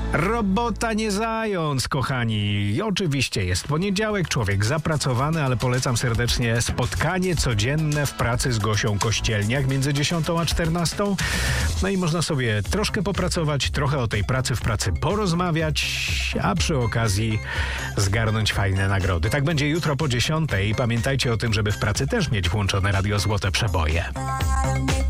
Robota nie zając, kochani. I oczywiście jest poniedziałek, człowiek zapracowany, ale polecam serdecznie spotkanie codzienne w pracy z Gosią Kościelniak między 10 a 14. No i można sobie troszkę popracować, trochę o tej pracy w pracy porozmawiać, a przy okazji zgarnąć fajne nagrody. Tak będzie jutro po 10. I pamiętajcie o tym, żeby w pracy też mieć włączone Radio Złote Przeboje.